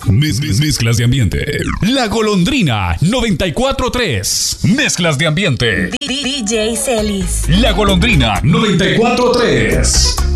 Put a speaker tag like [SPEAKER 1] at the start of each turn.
[SPEAKER 1] Mezclas de ambiente. La Golondrina 94.3. Mezclas de ambiente.
[SPEAKER 2] DJ Celis.
[SPEAKER 1] La Golondrina 94.3.